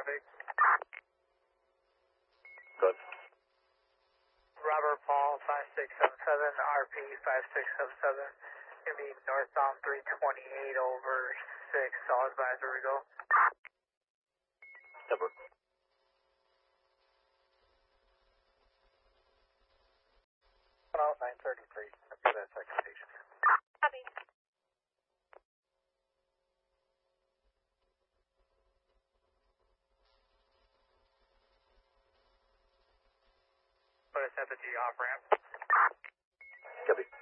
traffic. Good. Robert Paul 5677, RP 5677. Gonna be northbound 328 over 6. All advisor we go. Number. 933. For that second station. Copy. Put us at the G off ramp. Copy.